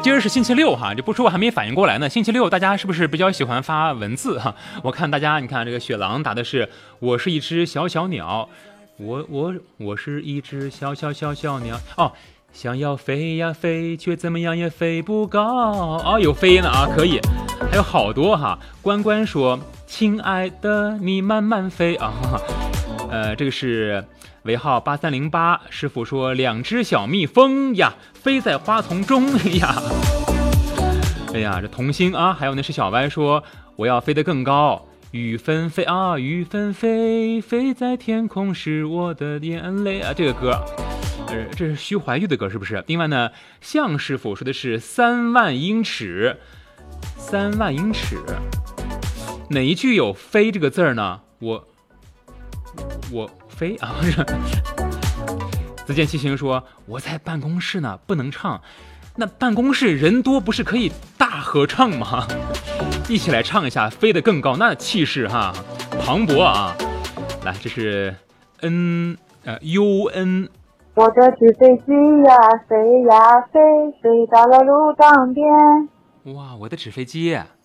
今儿是星期六哈，这不说我还没反应过来呢。星期六大家是不是比较喜欢发文字哈？我看大家，你看这个雪狼打的是我是一只小小鸟，我是一只小小鸟哦，想要飞呀飞，却怎么样也飞不高啊、哦，有飞呢啊，可以，还有好多哈。关关说，亲爱的你慢慢飞啊，这个是。尾号8308，师傅说两只小蜜蜂呀，飞在花丛中呀。哎呀，这童心啊，还有那是小歪说我要飞得更高，雨纷飞啊，雨纷飞，飞在天空是我的眼泪啊。这个歌，这是徐怀钰的歌是不是？另外呢，向师傅说的是3万英尺，3万英尺，哪一句有飞这个字呢？我飞啊！子健七行说我在办公室呢，不能唱。那办公室人多，不是可以大合唱吗？一起来唱一下《飞得更高》，那气势哈磅礴啊！来，这是UN。 我的纸飞机呀，飞呀飞，飞到了路当边。 哇，我的纸飞机。